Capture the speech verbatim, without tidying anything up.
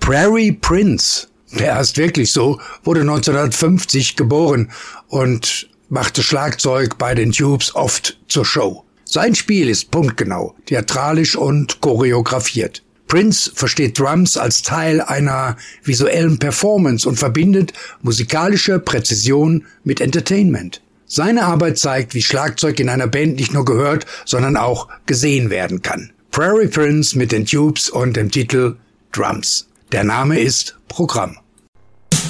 Prairie Prince, der heißt wirklich so, wurde neunzehnhundertfünfzig geboren und machte Schlagzeug bei den Tubes oft zur Show. Sein Spiel ist punktgenau, theatralisch und choreografiert. Prince versteht Drums als Teil einer visuellen Performance und verbindet musikalische Präzision mit Entertainment. Seine Arbeit zeigt, wie Schlagzeug in einer Band nicht nur gehört, sondern auch gesehen werden kann. Prairie Prince mit den Tubes und dem Titel Drums. Der Name ist Programm.